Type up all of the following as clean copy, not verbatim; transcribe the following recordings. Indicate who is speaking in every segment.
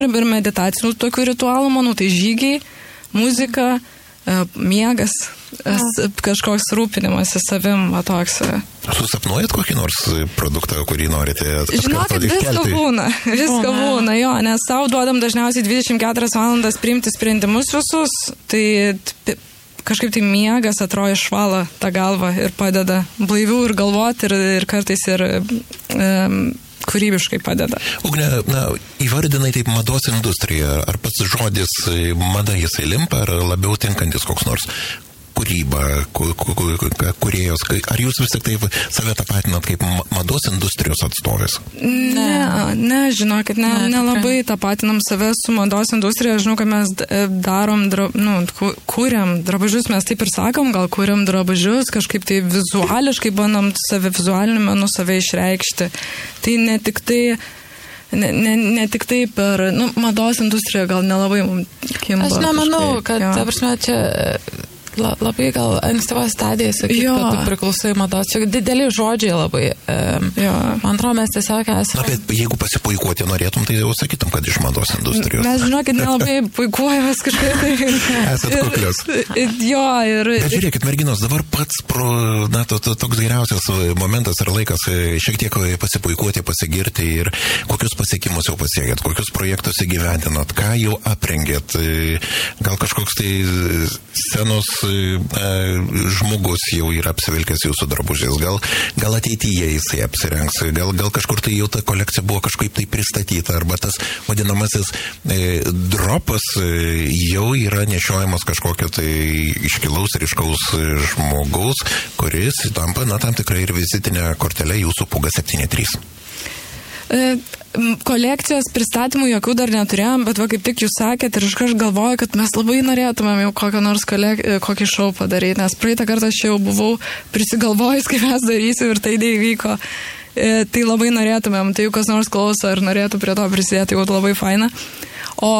Speaker 1: ir meditacinių tokių ritualų, manau, tai žygiai, muzika, miegas, kažkoks rūpinimasis savim, toks.
Speaker 2: Susapnuojat kokį nors produktą, kurį norite atkartoti?
Speaker 1: Žinokit, visko būna, jo, nes savo duodam dažniausiai 24 valandas priimti sprendimus visus, tai kažkaip tai miegas atrodo išvala tą galvą ir padeda blaivių ir galvoti ir kartais ir kūrybiškai padeda.
Speaker 2: Ugne, įvardinai taip mados industriją. Ar pats žodis mada jisai limpa, ar labiau tinkantis koks nors kūryba, kūrėjos? Ar jūs vis tik taip save tapatinat kaip mados industrijos atstovės?
Speaker 1: Ne, žinokit, nelabai tapatinam save su mados industrija. Žinau, kad mes darom, kūriam drabužius, mes taip ir sakom, gal kūriam drabužius, kažkaip tai vizuališkai bandom save vizualiniu menu save išreikšti. Tai ne tik tai per, mados industriją gal nelabai mums kimba.
Speaker 3: Aš nemanau, kad, ta prasme, čia labai gal ankstyva stadija, sakyti, kad tu priklausai mados. Čia dideli žodžiai labai. Man atrodo, mes tiesiog esame.
Speaker 2: Bet jeigu pasipuikuoti norėtum, tai jau sakytum, kad iš mados industrijos.
Speaker 1: Mes, žinokit, nelabai puikuojamės kažkaip.
Speaker 2: Esat kuklios. Bet žiūrėkit, merginos, dabar pats toks geriausias momentas ir laikas šiek tiek pasipuikuoti, pasigirti ir kokius pasiekimus jau pasiekėt, kokius projektus įgyvendinot, ką jau aprengėt, gal kažkoks tai scenos žmogus jau yra apsivilkęs jūsų drabužiais, gal ateityje jisai apsirengs, gal kažkur tai jau ta kolekcija buvo kažkaip tai pristatyta, arba tas vadinamasis dropas jau yra nešiojamas kažkokio tai iškilaus ryškaus žmogaus, kuris tampa, tam tikrai ir vizitinė kortelė jūsų Puga 73.
Speaker 1: Kolekcijos pristatymų jokių dar neturėjom, bet kaip tik jūs sakėt ir aš galvoju, kad mes labai norėtumėm jau kokį šou padaryti, nes praeitą kartą aš jau buvau prisigalvojus, kaip mes darysim ir tai neįvyko. Tai labai norėtumėm, tai jau kas nors klauso ir norėtų prie to prisidėti, jau labai faina. O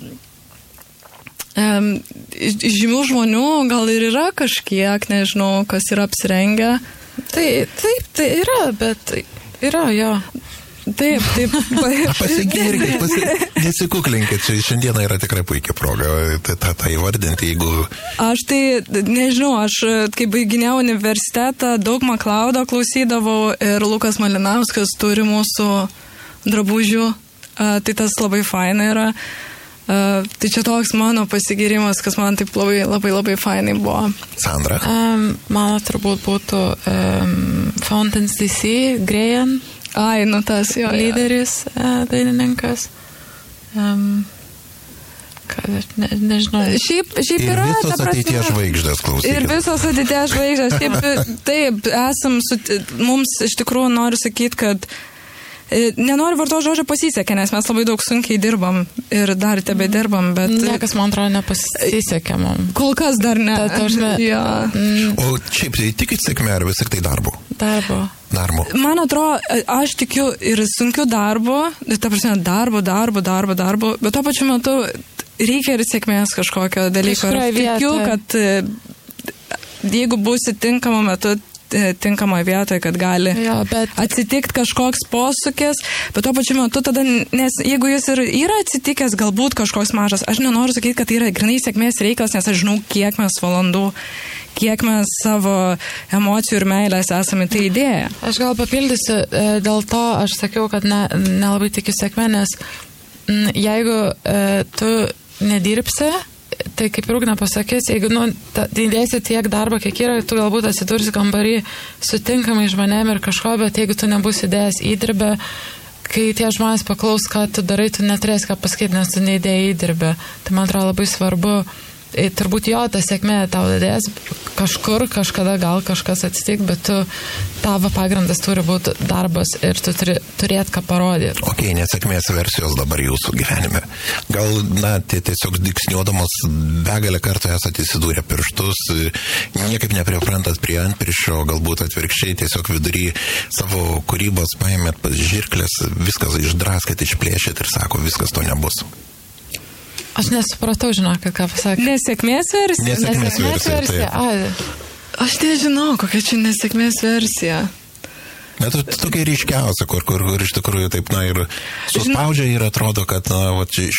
Speaker 1: žymių žmonių gal ir yra kažkiek, nežinau, kas yra apsirengę.
Speaker 3: Taip, tai yra, bet yra, jo.
Speaker 1: Taip.
Speaker 2: Pasigirkit, nesikuklinkit, šiandieną yra tikrai puikia proga tą įvardinti, jeigu...
Speaker 1: Aš tai, nežinau, aš kai baiginėjau universitetą, daug MacLeodo klausydavau ir Lukas Malinauskas turi mūsų drabužių, tai tas labai faina yra. Tai čia toks mano pasigirimas, kas man taip labai fainai buvo.
Speaker 2: Sandra?
Speaker 3: Mano turbūt būtų Fountains DC, Graham.
Speaker 1: Tas jo.
Speaker 3: Lyderis, dainininkas. Nežinau.
Speaker 1: Šiaip
Speaker 2: ir
Speaker 1: yra...
Speaker 2: Ir visos ateities žvaigždės, klausykit.
Speaker 1: Ir visos ateities žvaigždės. Taip, mums iš tikrųjų noriu sakyti, kad nenoriu vartoti žodžio pasisekė, nes mes labai daug sunkiai dirbam ir dar tebedirbam, bet...
Speaker 3: Niekas, man atrodo, nepasisekė mums.
Speaker 1: Kol kas dar ne.
Speaker 2: O šiaip tai tikit sėkmė ar vis tik tai darbo?
Speaker 3: Darbo.
Speaker 1: Man atrodo, aš tikiu ir sunkiu darbu, ta prasme, darbo, bet tuo pačiu metu reikia ir sėkmės kažkokio dalyko. Ir tikiu, kad jeigu būsi tinkamu metu, tinkamoje vietoje, kad gali atsitikti kažkoks posūkis, bet tuo pačiu metu tada, nes jeigu jis ir yra atsitikęs galbūt kažkoks mažas, aš nenoriu sakyti, kad tai yra grinai sėkmės reikalas, nes aš žinau, kiek mes valandų, kiek mes savo emocijų ir meilės esame tai idėję.
Speaker 3: Aš gal papildysiu, dėl to aš sakiau, kad nelabai tikiu sėkmę, nes jeigu tu nedirbsi, tai kaip ir Ugnė pasakys, jeigu įdėsi tiek darbo, kiek yra, tu galbūt atsidursi kambarį sutinkamai žmonėm ir kažko, bet jeigu tu nebūsi įdėjęs įdirbę, kai tie žmonės paklaus, ką tu darai, tu neturėsi ką pasakyti, nes tu neįdėjai įdirbę. Tai man atrodo labai svarbu. Turbūt jo, ta sėkmė tau didės, kažkur, kažkada gal kažkas atsitik, bet tavo pagrindas turi būti darbas ir tu turėt ką parodyti.
Speaker 2: Ok, nesėkmės versijos dabar jūsų gyvenime. Gal, tiesiog diksniuodamas begalę kartų esate įsidūrę pirštus, niekaip nepriprantat prie antpirščio, galbūt atvirkščiai tiesiog vidury savo kūrybos paėmėt žirklės, viskas išdraskėt, išplėšėt ir sako, viskas to nebus.
Speaker 3: Aš nesupratau, žinokit, ką pasakė.
Speaker 1: Nesėkmės versija?
Speaker 2: Nesėkmės versija.
Speaker 1: Aš nežinau, kokia čia nesėkmės versija.
Speaker 2: Bet tokia ryškiausia, kur iš tikrųjų taip, na, ir suspaudžia ir atrodo, kad, na, va,